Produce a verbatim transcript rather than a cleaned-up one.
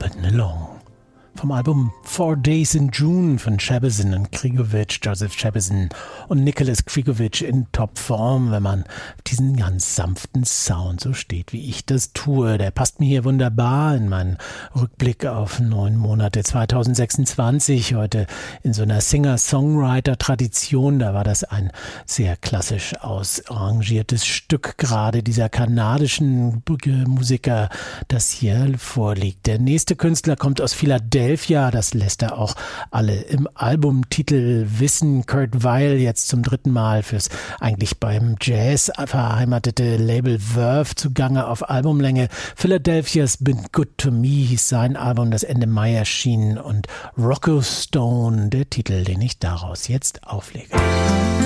Riding Along. Vom Album Four Days in June von Scherbezin und Krigovic, Joseph Scherbezin und Nicholas Krigovic in Topform, wenn man diesen ganz sanften Sound so steht, wie ich das tue. Der passt mir hier wunderbar in meinen Rückblick auf neun Monate zwanzig sechsundzwanzig. Heute in so einer Singer-Songwriter-Tradition, da war das ein sehr klassisch ausarrangiertes Stück, gerade dieser kanadischen Musiker, das hier vorliegt. Der nächste Künstler kommt aus Philadelphia. Das lässt er auch alle im Albumtitel wissen. Kurt Weill jetzt zum dritten Mal fürs eigentlich beim Jazz verheimatete Label Verve zugange auf Albumlänge. Philadelphia's Been Good to Me hieß sein Album, das Ende Mai erschien, und Rocco Stone, der Titel, den ich daraus jetzt auflege.